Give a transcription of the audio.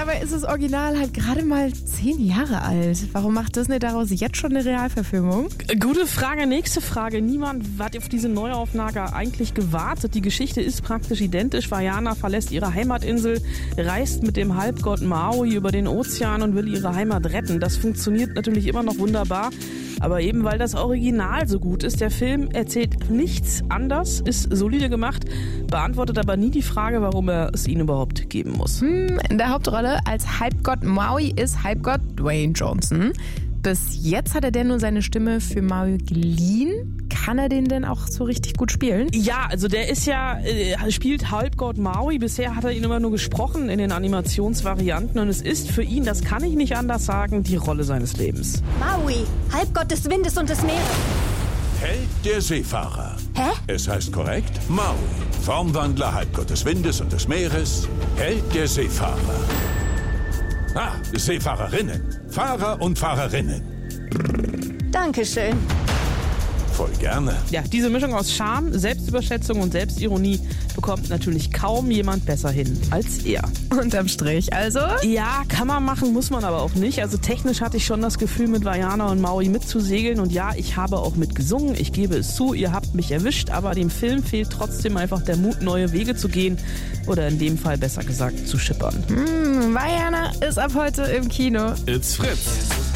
dabei ist das Original halt gerade mal 10 Jahre alt. Warum macht Disney daraus jetzt schon eine Realverfilmung? Gute Frage, nächste Frage. Niemand hat auf diese Neuauflage eigentlich gewartet. Die Geschichte ist praktisch identisch. Vaiana verlässt ihre Heimatinsel, reist mit dem Halbgott Maui über den Ozean und will ihre Heimat retten. Das funktioniert natürlich immer noch wunderbar. Aber eben weil das Original so gut ist, der Film erzählt nichts anders, ist solide gemacht, beantwortet aber nie die Frage, warum er es ihn überhaupt geben muss. In der Hauptrolle als Halbgott Maui ist Halbgott Dwayne Johnson. Bis jetzt hat er nur seine Stimme für Maui geliehen. Kann er den denn auch so richtig gut spielen? Ja, also der ist spielt Halbgott Maui. Bisher hat er ihn immer nur gesprochen in den Animationsvarianten und es ist für ihn, das kann ich nicht anders sagen, die Rolle seines Lebens. Maui, Halbgott des Windes und des Meeres. Held der Seefahrer. Hä? Es heißt korrekt Maui, Formwandler, Halbgott des Windes und des Meeres, Held der Seefahrer. Seefahrerinnen, Fahrer und Fahrerinnen. Dankeschön. Voll gerne. Ja, diese Mischung aus Charme, Selbstüberschätzung und Selbstironie bekommt natürlich kaum jemand besser hin als er. Unterm Strich also? Ja, kann man machen, muss man aber auch nicht. Also technisch hatte ich schon das Gefühl, mit Vaiana und Maui mitzusegeln. Und ja, ich habe auch mitgesungen. Ich gebe es zu, ihr habt mich erwischt. Aber dem Film fehlt trotzdem einfach der Mut, neue Wege zu gehen. Oder in dem Fall besser gesagt, zu schippern. Vaiana ist ab heute im Kino. It's Fritz.